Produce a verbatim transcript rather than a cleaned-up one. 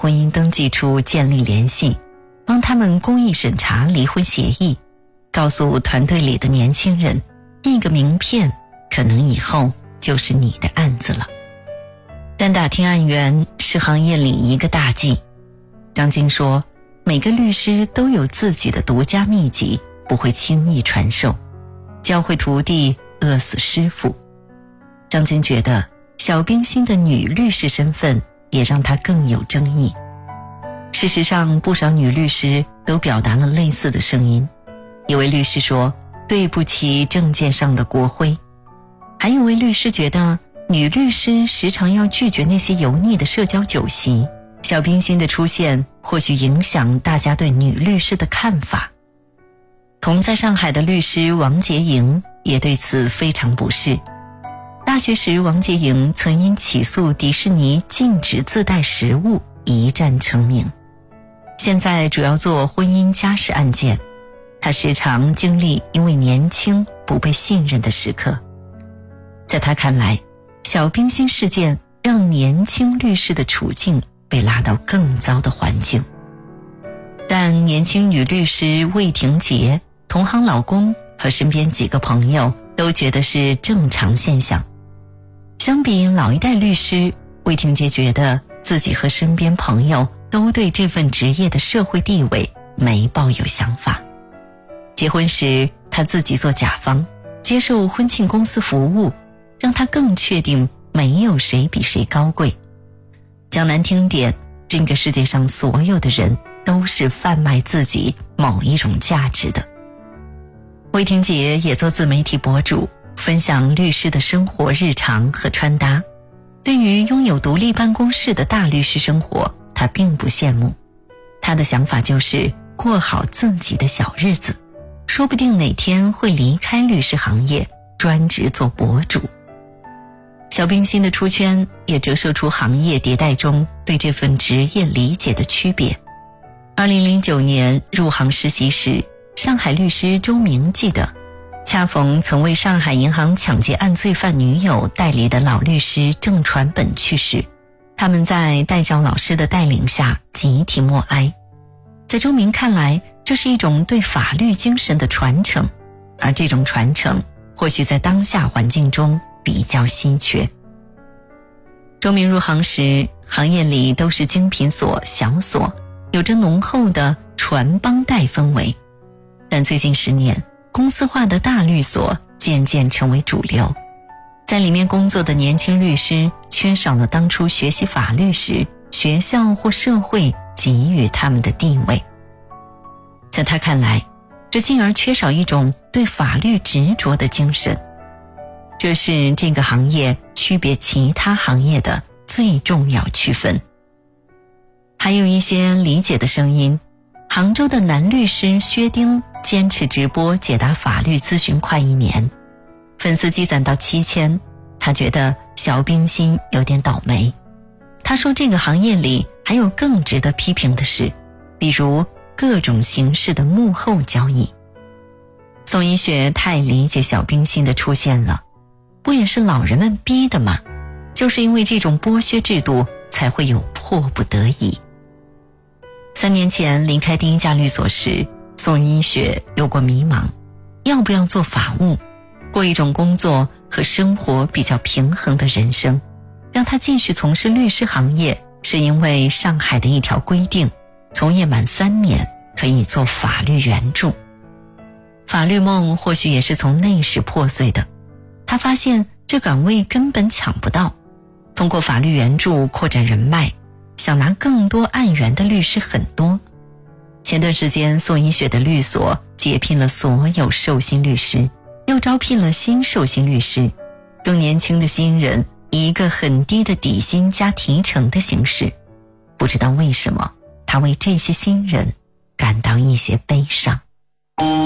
婚姻登记处建立联系，帮他们公益审查离婚协议，告诉团队里的年轻人，那个名片可能以后就是你的案子了。但打听案源是行业里一个大忌。张晶说，每个律师都有自己的独家秘籍，不会轻易传授，教会徒弟，饿死师傅。张晶觉得小冰心的女律师身份也让她更有争议。事实上，不少女律师都表达了类似的声音。一位律师说，对不起证件上的国徽。还有位律师觉得女律师时常要拒绝那些油腻的社交酒席，小冰心的出现或许影响大家对女律师的看法。同在上海的律师王洁莹也对此非常不适。大学时，王洁莹曾因起诉迪士尼禁止自带食物一战成名。现在主要做婚姻家事案件，她时常经历因为年轻不被信任的时刻。在她看来，小冰心事件让年轻律师的处境被拉到更糟的环境。但年轻女律师魏婷杰、同行老公和身边几个朋友都觉得是正常现象。相比老一代律师，魏婷杰觉得自己和身边朋友都对这份职业的社会地位没抱有想法。结婚时，她自己做甲方，接受婚庆公司服务，让她更确定没有谁比谁高贵。讲难听点，这个世界上所有的人都是贩卖自己某一种价值的。魏婷杰也做自媒体博主，分享律师的生活日常和穿搭。对于拥有独立办公室的大律师生活，他并不羡慕。他的想法就是过好自己的小日子，说不定哪天会离开律师行业，专职做博主。小冰心的出圈也折射出行业迭代中对这份职业理解的区别。二零零九年入行实习时，上海律师周明记得，恰逢曾为上海银行抢劫案罪犯女友代理的老律师郑传本去世，他们在代教老师的带领下集体默哀。在周明看来，这是一种对法律精神的传承，而这种传承或许在当下环境中比较稀缺。周明入行时，行业里都是精品所、小所，有着浓厚的传帮带氛围。但最近十年，公司化的大律所渐渐成为主流，在里面工作的年轻律师缺少了当初学习法律时学校或社会给予他们的地位。在他看来，这进而缺少一种对法律执着的精神，这是这个行业区别其他行业的最重要区分。还有一些理解的声音，杭州的男律师薛丁坚持直播解答法律咨询快一年，粉丝积攒到七千，他觉得小冰心有点倒霉。他说这个行业里还有更值得批评的事，比如各种形式的幕后交易。宋一雪太理解小冰心的出现了，不也是老人们逼的吗？就是因为这种剥削制度，才会有迫不得已。三年前离开第一家律所时，宋一雪有过迷茫，要不要做法务，过一种工作和生活比较平衡的人生。让她继续从事律师行业，是因为上海的一条规定，从业满三年可以做法律援助。法律梦或许也是从那时破碎的，她发现这岗位根本抢不到，通过法律援助扩展人脉，想拿更多案源的律师很多。前段时间，宋一雪的律所解聘了所有受薪律师，又招聘了新受薪律师，更年轻的新人以一个很低的底薪加提成的形式。不知道为什么，他为这些新人感到一些悲伤。